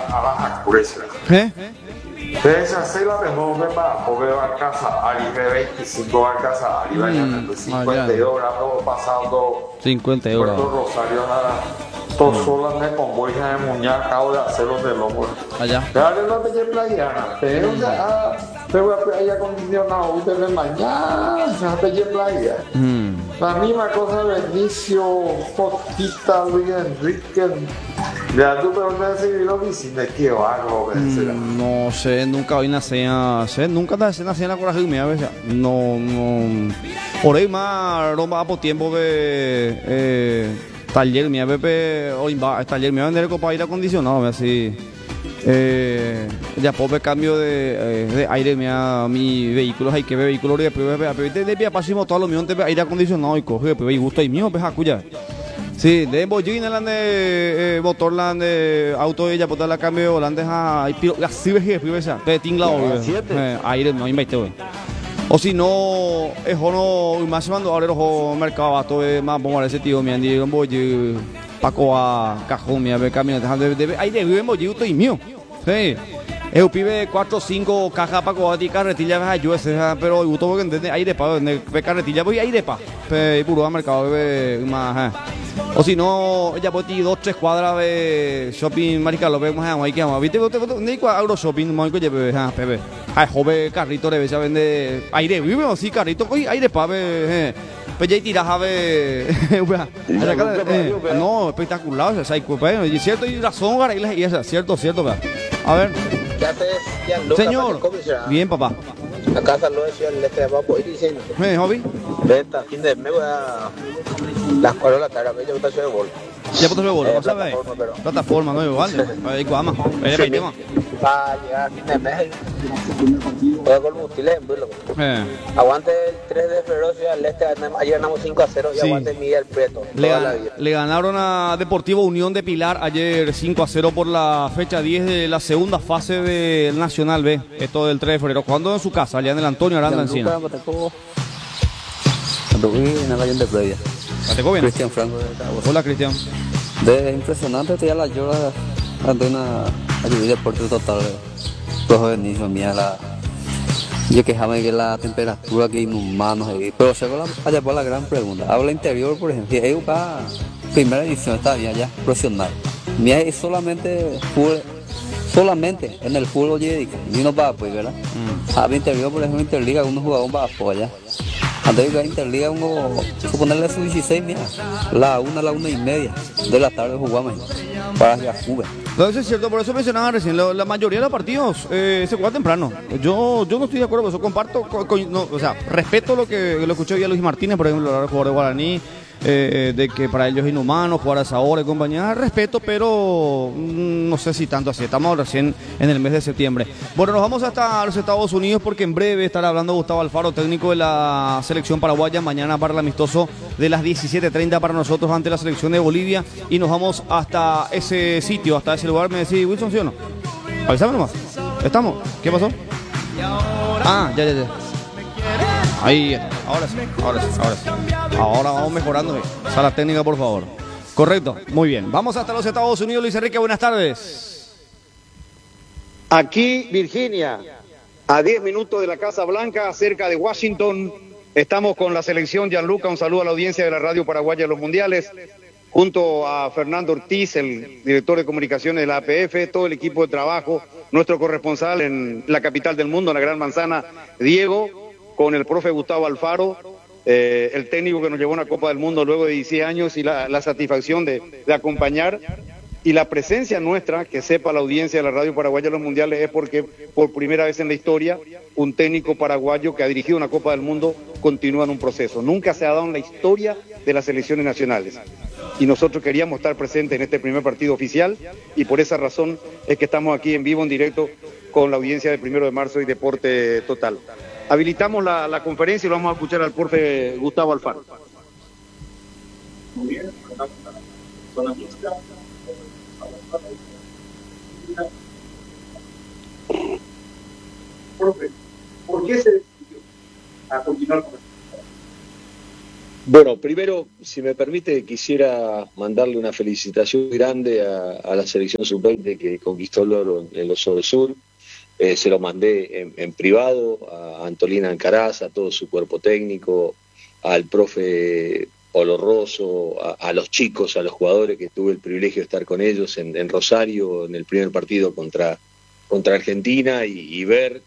a Curacia. Esa se la vemos porque va a casa Aribe 25 va a casa Aribe 50 euros pasando 50 euros Puerto Rosario nada todo solo me pongo hija de muñeca acabo de hacerlo de lomo allá dale la bella playa pero ya te voy a playa acondicionado usted de mañana esa bella playa la misma cosa Benicio Fotita Luis Enrique ya tú te vas a decir lo que de qué barro no sé nunca hoy nací nunca nací en la coraje mía veces no por ahí más Roma por tiempo de taller mía Pepe hoy va taller me va a vender copa aire acondicionado así ya pobre cambio de aire mi vehículo hay que ver vehículo de pasimo todo lo mío de aire acondicionado y coge pues gusto y mío pues acuya sí, de bollina de motor de auto ella botar la cambio volante así ve esa de tingla aire no invite o si no es no más cuando ahora los mercados todo más vamos a ese tío me han dicho voy Paco a cajón me ve camino de aire vive bollito y mío sí el pibe 4 o 5 cajas para coati carretilla yo ese pero gusto porque entiende aire para de carretilla voy aire pa puro a mercado bebe más o si no ella puede 2 3 cuadras de shopping marica lo vemos ahí que vamos viste ni agro shopping más que lleve pepe hay joven carrito de veces vende aire vive o sí carrito hoy aire pa pues ya tiras a ver no espectacular o sea y cierto y razón y esa cierto a ver señor bien papá acá saludos al este de papo y dicen hobby venta fin de mes voy a las 4 de la tarde ya voy a hacer bol ya puedo hacer bol ¿sabes? Plataforma no igual ahí guama para llegar a fin de mes voy a combustible en vuelo aguante el 3 de febrero al este ayer ganamos 5-0 y aguante Miguel Prieto le ganaron a Deportivo Unión de Pilar ayer 5-0 por la fecha 10 de la segunda fase del Nacional B esto del 3 de febrero jugando en su casa allá en el Antonio Aranda Encina Cristian Franco. Hola Cristian. Es impresionante ya la llora ante una ayuda deporte total. Profe Benicio mía la yo quejame que la temperatura que inhumanos pero se allá por la gran pregunta. Habla interior por ejemplo. Es una primera edición está bien ya profesional. Mía es solamente en el fútbol oye y no va pues verdad. A interior por ejemplo Interliga uno jugador va a apoyar. Antes de Interliga uno suponerle su 16 mira, la 1:30 de la tarde jugamos para que jugue. Entonces es cierto, por eso mencionaba recién, la mayoría de los partidos se juega temprano. Yo no estoy de acuerdo con eso, comparto, o sea, respeto lo que escuché hoy a Luis Martínez, por ejemplo, el jugador de Guaraní, de que para ellos es inhumano jugar a esa hora y compañía, respeto, pero no sé si tanto así, estamos recién en el mes de septiembre. Bueno, nos vamos hasta los Estados Unidos porque en breve estará hablando Gustavo Alfaro, técnico de la selección paraguaya, mañana para el amistoso de las 17:30 para nosotros ante la selección de Bolivia y nos vamos hasta ese sitio, hasta ese lugar. Me decís, Wilson, ¿sí o no? Avísame nomás. ¿Estamos? ¿Qué pasó? Ah, ya. Ahí, ahora sí. Ahora vamos mejorando. Sala técnica, por favor. Correcto, muy bien. Vamos hasta los Estados Unidos. Luis Enrique, buenas tardes. Aquí, Virginia, a 10 minutos de la Casa Blanca, cerca de Washington, estamos con la selección Gianluca. Un saludo a la audiencia de la Radio Paraguaya de los Mundiales. Junto a Fernando Ortiz, el director de comunicaciones de la APF, todo el equipo de trabajo, nuestro corresponsal en la capital del mundo, en la Gran Manzana, Diego, con el profe Gustavo Alfaro, el técnico que nos llevó a una Copa del Mundo luego de 16 años y la satisfacción de acompañar. Y la presencia nuestra, que sepa la audiencia de la Radio Paraguaya de los Mundiales, es porque por primera vez en la historia, un técnico paraguayo que ha dirigido una Copa del Mundo continúa en un proceso. Nunca se ha dado en la historia de las selecciones nacionales. Y nosotros queríamos estar presentes en este primer partido oficial y por esa razón es que estamos aquí en vivo, en directo, con la audiencia del 1 de marzo y Deporte Total. Habilitamos la conferencia y lo vamos a escuchar al profe Gustavo Alfaro. Muy bien, zona mixta. Profe, ¿por qué se decidió a continuar con esto? Bueno, primero, si me permite, quisiera mandarle una felicitación grande a la selección sub-20 que conquistó el oro en los Oro Sur. Se lo mandé en privado a Antolina Alcaraz, a todo su cuerpo técnico, al profe Polo Rosso, a los chicos, a los jugadores que tuve el privilegio de estar con ellos en Rosario en el primer partido contra Argentina y ver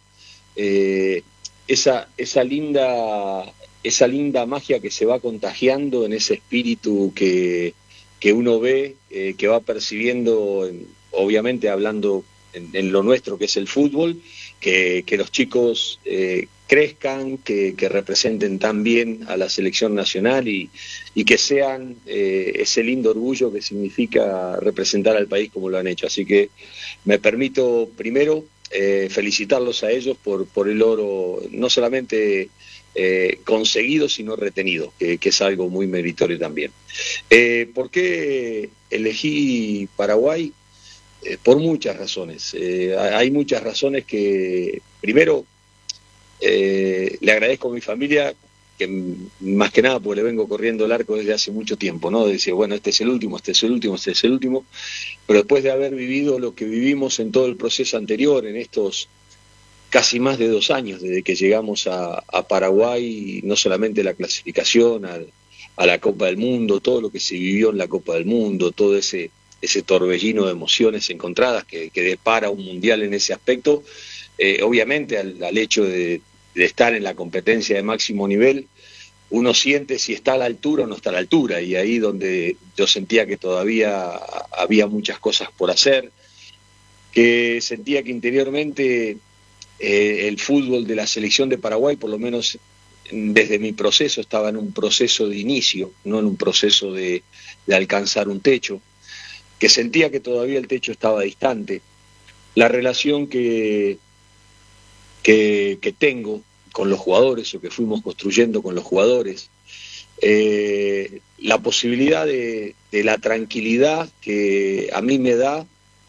esa linda magia que se va contagiando en ese espíritu que uno ve, que va percibiendo, obviamente hablando en lo nuestro que es el fútbol, que los chicos crezcan, que representen tan bien a la selección nacional y que sean ese lindo orgullo que significa representar al país como lo han hecho. Así que me permito primero felicitarlos a ellos por el oro, no solamente conseguido, sino retenido, que es algo muy meritorio también. ¿Por qué elegí Paraguay? Por muchas razones. Hay muchas razones que, primero, le agradezco a mi familia, que más que nada porque le vengo corriendo el arco desde hace mucho tiempo, ¿no? De decir, bueno, este es el último, pero después de haber vivido lo que vivimos en todo el proceso anterior, en estos casi más de 2 años desde que llegamos a Paraguay, no solamente la clasificación a la Copa del Mundo, todo lo que se vivió en la Copa del Mundo, todo ese torbellino de emociones encontradas que depara un mundial en ese aspecto, obviamente al hecho de estar en la competencia de máximo nivel, uno siente si está a la altura o no está a la altura, y ahí donde yo sentía que todavía había muchas cosas por hacer, que sentía que interiormente el fútbol de la selección de Paraguay, por lo menos desde mi proceso, estaba en un proceso de inicio, no en un proceso de alcanzar un techo, que sentía que todavía el techo estaba distante. La relación que tengo con los jugadores, o que fuimos construyendo con los jugadores, la posibilidad de la tranquilidad que a mí me da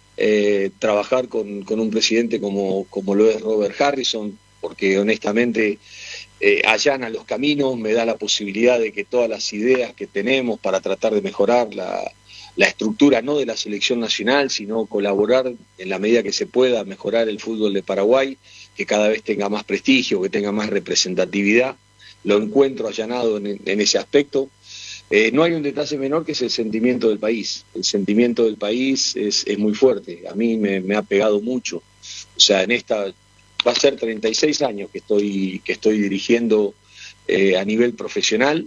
trabajar con un presidente como lo es Robert Harrison, porque honestamente allana los caminos, me da la posibilidad de que todas las ideas que tenemos para tratar de mejorar la estructura no de la selección nacional, sino colaborar en la medida que se pueda mejorar el fútbol de Paraguay, que cada vez tenga más prestigio, que tenga más representatividad, lo encuentro allanado en ese aspecto. No hay un detalle menor que es el sentimiento del país. El sentimiento del país es muy fuerte, a mí me ha pegado mucho. O sea, va a ser 36 años que estoy dirigiendo a nivel profesional,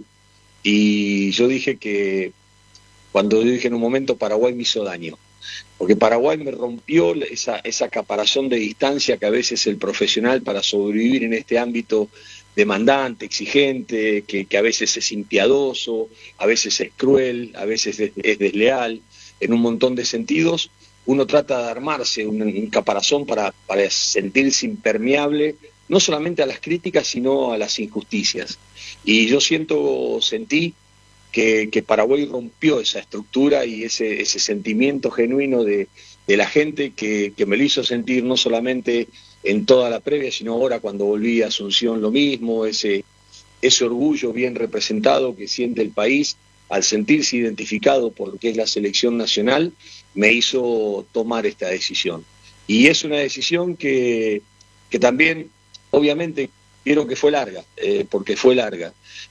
y yo dije que cuando yo dije en un momento Paraguay me hizo daño, porque Paraguay me rompió esa caparazón de distancia que a veces el profesional, para sobrevivir en este ámbito demandante, exigente, que a veces es impiadoso, a veces es cruel, a veces es desleal, en un montón de sentidos, uno trata de armarse un caparazón para sentirse impermeable, no solamente a las críticas, sino a las injusticias. Y yo sentí que Paraguay rompió esa estructura y ese sentimiento genuino de la gente que me lo hizo sentir no solamente en toda la previa, sino ahora cuando volví a Asunción lo mismo, ese orgullo bien representado que siente el país al sentirse identificado por lo que es la selección nacional, me hizo tomar esta decisión. Y es una decisión que también, obviamente, quiero que fue larga, porque fue larga.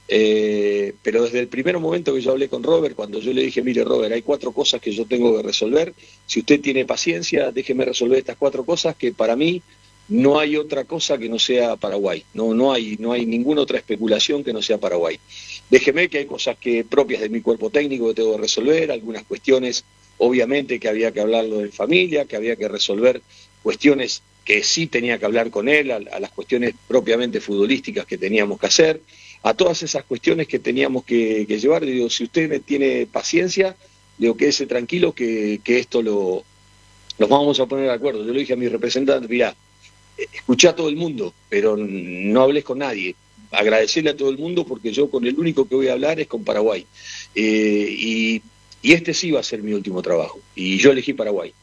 Pero desde el primer momento que yo hablé con Robert, cuando yo le dije, mire Robert, hay 4 cosas que yo tengo que resolver, si usted tiene paciencia, déjeme resolver estas 4 cosas, que para mí no hay otra cosa que no sea Paraguay, no hay ninguna otra especulación que no sea Paraguay. Déjeme que hay cosas propias de mi cuerpo técnico que tengo que resolver, algunas cuestiones obviamente que había que hablarlo de familia, que había que resolver cuestiones que sí tenía que hablar con él, a las cuestiones propiamente futbolísticas que teníamos que hacer, a todas esas cuestiones que teníamos que llevar. Le digo, si usted me tiene paciencia, digo, quédese tranquilo que esto lo vamos a poner de acuerdo. Yo le dije a mi representante, mirá, escuché a todo el mundo, pero no hables con nadie. Agradecerle a todo el mundo porque yo con el único que voy a hablar es con Paraguay. Y este sí va a ser mi último trabajo. Y yo elegí Paraguay.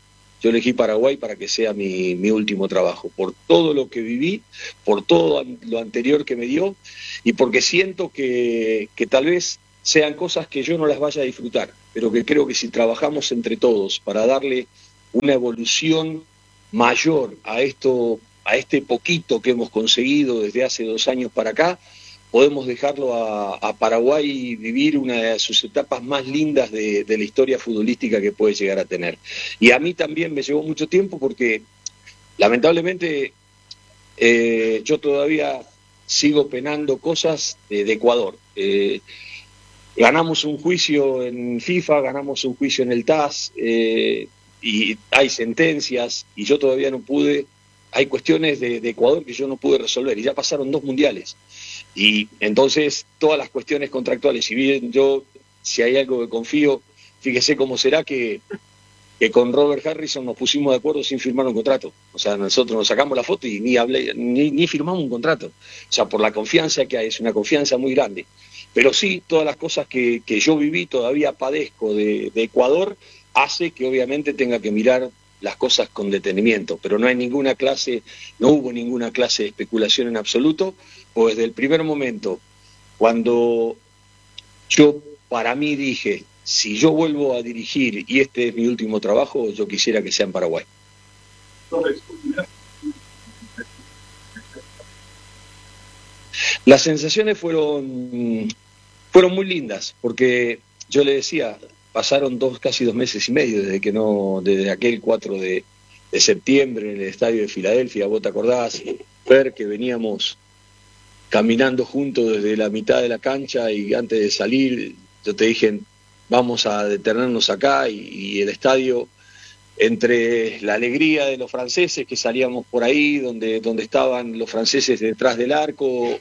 Yo elegí Paraguay para que sea mi último trabajo, por todo lo que viví, por todo lo anterior que me dio, y porque siento que tal vez sean cosas que yo no las vaya a disfrutar, pero que creo que si trabajamos entre todos para darle una evolución mayor a este poquito que hemos conseguido desde hace 2 años para acá, podemos dejarlo a Paraguay vivir una de sus etapas más lindas de la historia futbolística que puede llegar a tener. Y a mí también me llevó mucho tiempo porque, lamentablemente, yo todavía sigo penando cosas de Ecuador. Ganamos un juicio en FIFA, ganamos un juicio en el TAS, y hay sentencias, y yo todavía no pude, hay cuestiones de Ecuador que yo no pude resolver, y ya pasaron 2 mundiales. Y entonces todas las cuestiones contractuales, si bien yo, si hay algo que confío, fíjese cómo será que con Robert Harrison nos pusimos de acuerdo sin firmar un contrato. O sea, nosotros nos sacamos la foto y ni firmamos un contrato. O sea, por la confianza que hay, es una confianza muy grande. Pero sí, todas las cosas que yo viví, todavía padezco de Ecuador, hace que obviamente tenga que mirar las cosas con detenimiento, pero no hubo ninguna clase de especulación en absoluto, pues desde el primer momento, cuando yo para mí dije, si yo vuelvo a dirigir y este es mi último trabajo, yo quisiera que sea en Paraguay. Las sensaciones fueron muy lindas, porque yo le decía, pasaron casi 2 meses y medio desde aquel 4 de septiembre en el estadio de Filadelfia. Vos te acordás, Fer, que veníamos caminando juntos desde la mitad de la cancha y antes de salir yo te dije, vamos a detenernos acá, y el estadio, entre la alegría de los franceses que salíamos por ahí, donde estaban los franceses detrás del arco,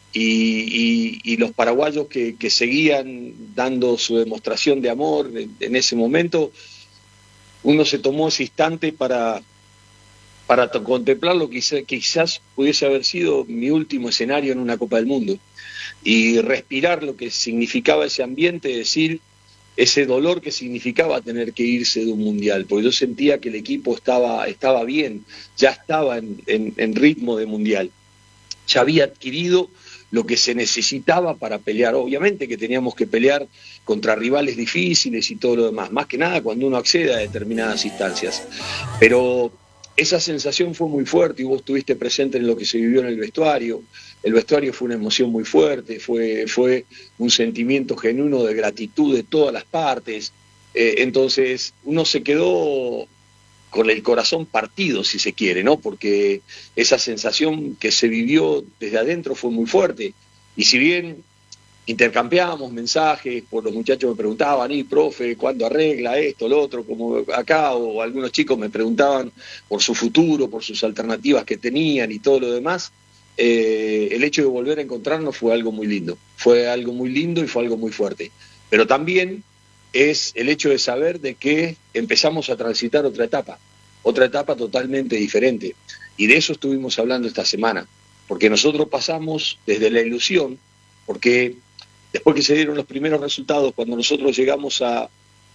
y los paraguayos que seguían dando su demostración de amor en ese momento, uno se tomó ese instante para contemplar lo que quizás pudiese haber sido mi último escenario en una Copa del Mundo, y respirar lo que significaba ese ambiente, decir, ese dolor que significaba tener que irse de un mundial, porque yo sentía que el equipo estaba bien, ya estaba en ritmo de mundial, ya había adquirido lo que se necesitaba para pelear. Obviamente que teníamos que pelear contra rivales difíciles y todo lo demás, más que nada cuando uno accede a determinadas instancias. Pero esa sensación fue muy fuerte, y vos estuviste presente en lo que se vivió en el vestuario. El vestuario fue una emoción muy fuerte, fue un sentimiento genuino de gratitud de todas las partes. Entonces uno se quedó con el corazón partido, si se quiere, ¿no? Porque esa sensación que se vivió desde adentro fue muy fuerte. Y si bien intercambiábamos mensajes, por los muchachos me preguntaban, profe, ¿cuándo arregla esto, lo otro? Como acá, o algunos chicos me preguntaban por su futuro, por sus alternativas que tenían y todo lo demás, el hecho de volver a encontrarnos fue algo muy lindo. Fue algo muy lindo y fue algo muy fuerte. Pero también es el hecho de saber de que empezamos a transitar otra etapa totalmente diferente. Y de eso estuvimos hablando esta semana, porque nosotros pasamos desde la ilusión, porque después que se dieron los primeros resultados, cuando nosotros llegamos a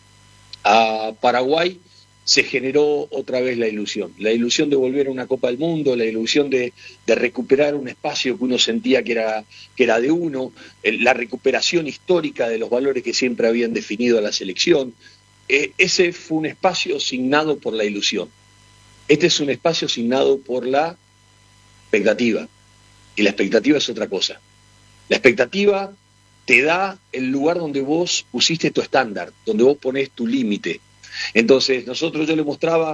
Paraguay, se generó otra vez la ilusión de volver a una Copa del Mundo, la ilusión de recuperar un espacio que uno sentía que era de uno, la recuperación histórica de los valores que siempre habían definido a la selección. Ese fue un espacio signado por la ilusión. Este es un espacio signado por la expectativa, y la expectativa es otra cosa. La expectativa te da el lugar donde vos pusiste tu estándar, donde vos ponés tu límite. Entonces yo le mostraba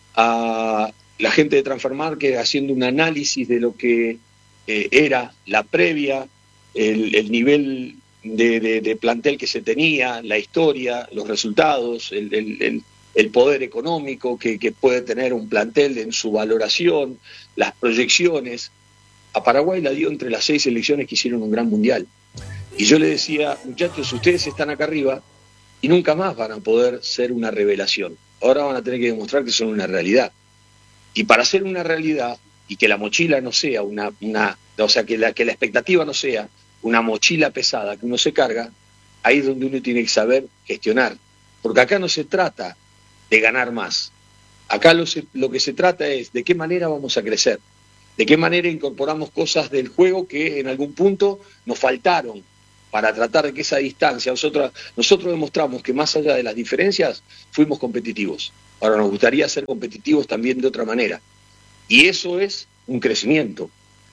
a la gente de Transfer Market haciendo un análisis de lo que era la previa, el nivel de plantel que se tenía, la historia, los resultados, el poder económico que puede tener un plantel en su valoración, las proyecciones. A Paraguay la dio entre las 6 selecciones que hicieron un gran mundial. Y yo le decía, muchachos, ustedes están acá arriba y nunca más van a poder ser una revelación. Ahora van a tener que demostrar que son una realidad. Y para ser una realidad, y que la mochila no sea que la expectativa no sea una mochila pesada que uno se carga, ahí es donde uno tiene que saber gestionar. Porque acá no se trata de ganar más. Acá lo que se trata es de qué manera vamos a crecer, de qué manera incorporamos cosas del juego que en algún punto nos faltaron para tratar de que esa distancia, nosotros demostramos que más allá de las diferencias fuimos competitivos. Ahora nos gustaría ser competitivos también de otra manera. Y eso es un crecimiento.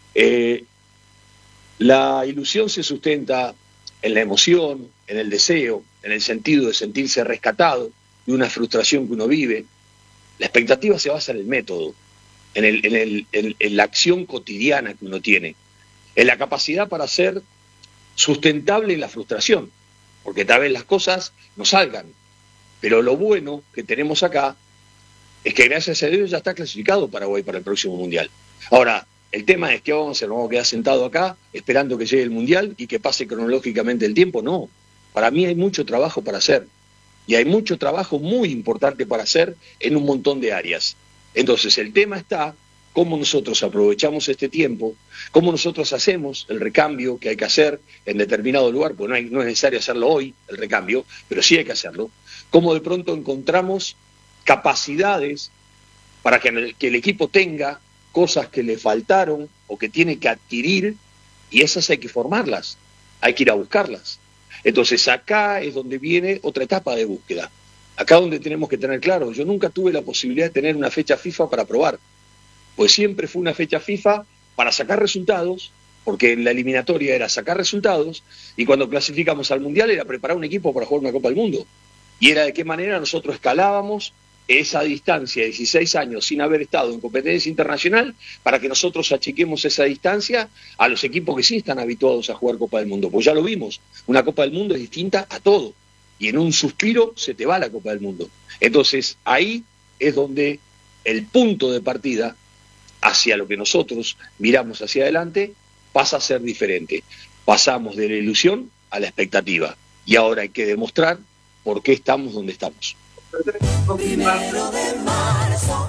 La ilusión se sustenta en la emoción, en el deseo, en el sentido de sentirse rescatado de una frustración que uno vive. La expectativa se basa en el método, en la acción cotidiana que uno tiene, en la capacidad para ser sustentable en la frustración, porque tal vez las cosas no salgan. Pero lo bueno que tenemos acá es que gracias a Dios ya está clasificado Paraguay para el próximo Mundial. Ahora, el tema es que vamos a hacer, vamos a quedar sentados acá esperando que llegue el Mundial y que pase cronológicamente el tiempo. No, para mí hay mucho trabajo para hacer y hay mucho trabajo muy importante para hacer en un montón de áreas. Entonces el tema está cómo nosotros aprovechamos este tiempo, cómo nosotros hacemos el recambio que hay que hacer en determinado lugar, porque no es necesario hacerlo hoy, el recambio, pero sí hay que hacerlo, cómo de pronto encontramos capacidades para que el equipo tenga cosas que le faltaron o que tiene que adquirir, y esas hay que formarlas, hay que ir a buscarlas. Entonces acá es donde viene otra etapa de búsqueda, acá donde tenemos que tener claro, yo nunca tuve la posibilidad de tener una fecha FIFA para probar, pues siempre fue una fecha FIFA para sacar resultados, porque en la eliminatoria era sacar resultados, y cuando clasificamos al Mundial era preparar un equipo para jugar una Copa del Mundo. Y era de qué manera nosotros escalábamos esa distancia de 16 años sin haber estado en competencia internacional para que nosotros achiquemos esa distancia a los equipos que sí están habituados a jugar Copa del Mundo. Pues ya lo vimos, una Copa del Mundo es distinta a todo, y en un suspiro se te va la Copa del Mundo. Entonces ahí es donde el punto de partida hacia lo que nosotros miramos hacia adelante pasa a ser diferente. Pasamos de la ilusión a la expectativa. Y ahora hay que demostrar por qué estamos donde estamos. Primero de marzo.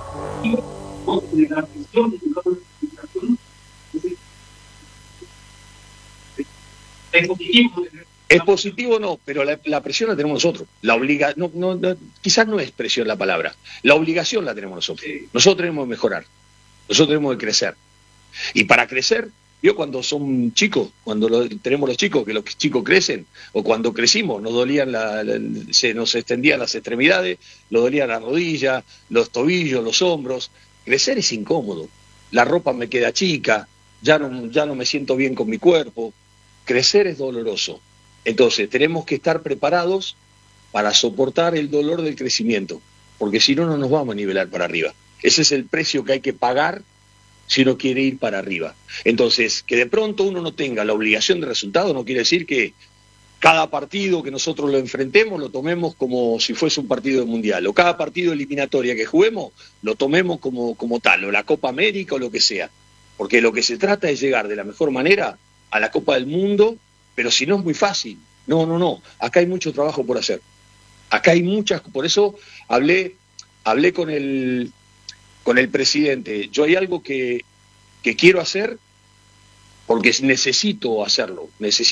Es positivo no, pero la presión la tenemos nosotros. Quizás no es presión la palabra. La obligación la tenemos nosotros. Nosotros tenemos que mejorar. Nosotros tenemos que crecer. Y para crecer, ¿vio cuando son chicos? Cuando tenemos los chicos, que los chicos crecen, o cuando crecimos, nos dolían se nos extendían las extremidades, nos dolían las rodillas, los tobillos, los hombros. Crecer es incómodo. La ropa me queda chica, ya no me siento bien con mi cuerpo. Crecer es doloroso. Entonces, tenemos que estar preparados para soportar el dolor del crecimiento, porque si no, no nos vamos a nivelar para arriba. Ese es el precio que hay que pagar si uno quiere ir para arriba. Entonces, que de pronto uno no tenga la obligación de resultado no quiere decir que cada partido que nosotros lo enfrentemos lo tomemos como si fuese un partido de mundial, o cada partido eliminatoria que juguemos lo tomemos como tal, o la Copa América o lo que sea. Porque lo que se trata es llegar de la mejor manera a la Copa del Mundo, pero si no es muy fácil. No. Acá hay mucho trabajo por hacer. Acá hay muchas, por eso hablé con el presidente. Yo hay algo que quiero hacer porque necesito hacerlo.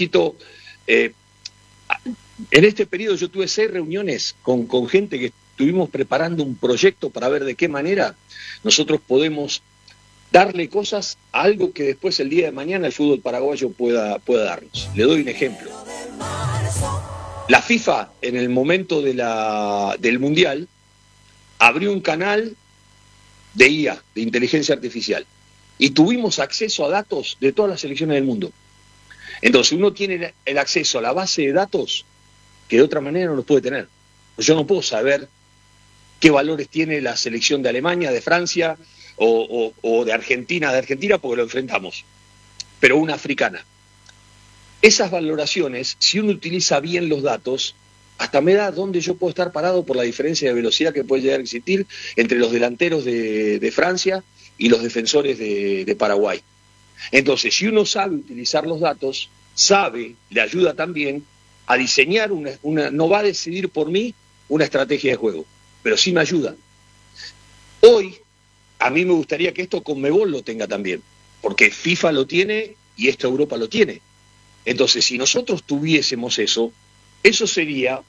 En este periodo yo tuve 6 reuniones con gente que estuvimos preparando un proyecto para ver de qué manera nosotros podemos darle cosas a algo que después el día de mañana el fútbol paraguayo pueda darnos. Le doy un ejemplo. La FIFA, en el momento del Mundial, abrió un canal de IA, de inteligencia artificial, y tuvimos acceso a datos de todas las selecciones del mundo. Entonces uno tiene el acceso a la base de datos que de otra manera no los puede tener. Yo no puedo saber qué valores tiene la selección de Alemania, de Francia o de Argentina porque lo enfrentamos, pero una africana. Esas valoraciones, si uno utiliza bien los datos, hasta me da dónde yo puedo estar parado por la diferencia de velocidad que puede llegar a existir entre los delanteros de Francia y los defensores de Paraguay. Entonces, si uno sabe utilizar los datos, le ayuda también a diseñar no va a decidir por mí una estrategia de juego, pero sí me ayuda. Hoy, a mí me gustaría que esto Conmebol lo tenga también, porque FIFA lo tiene y esta Europa lo tiene. Entonces, si nosotros tuviésemos eso sería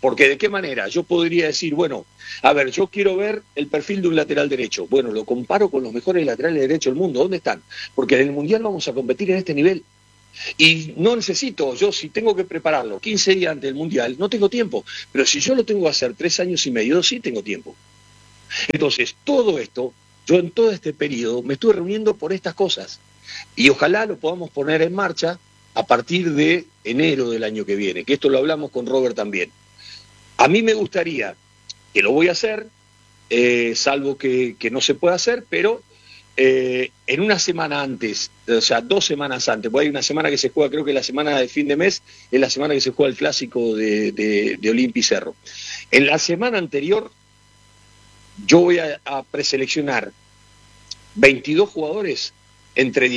Porque ¿de qué manera? Yo podría decir, bueno, a ver, yo quiero ver el perfil de un lateral derecho. Bueno, lo comparo con los mejores laterales derechos del mundo. ¿Dónde están? Porque en el Mundial vamos a competir en este nivel. Y no necesito, yo si tengo que prepararlo 15 días antes del Mundial, no tengo tiempo. Pero si yo lo tengo que hacer 3 años y medio, sí tengo tiempo. Entonces, todo esto, yo en todo este periodo me estuve reuniendo por estas cosas. Y ojalá lo podamos poner en marcha a partir de enero del año que viene, que esto lo hablamos con Robert también. A mí me gustaría, que lo voy a hacer, salvo que no se pueda hacer, pero en una semana antes, o sea, 2 semanas antes, porque hay una semana que se juega, creo que la semana de fin de mes, es la semana que se juega el clásico de Olimpia y Cerro. En la semana anterior, yo voy a preseleccionar 22 jugadores entre